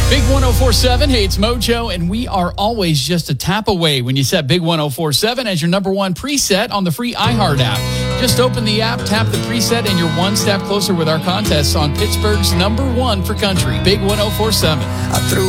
Big 1047, hey, it's Mojo, and we are always just a tap away when you set Big 1047 as your number one preset on the free iHeart app. Just open the app, tap the preset, and you're one step closer with our contests on Pittsburgh's number one for country, Big 1047.